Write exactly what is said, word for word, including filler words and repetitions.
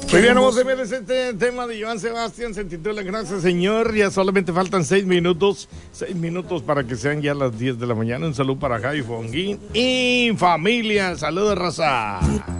Muy bien, vamos a ver este tema de Joan Sebastián. Se titula Gracias, Señor. Ya solamente faltan seis minutos. Seis minutos para que sean ya las diez de la mañana. Un saludo para Javi Fonguín y familia. Saludos, raza.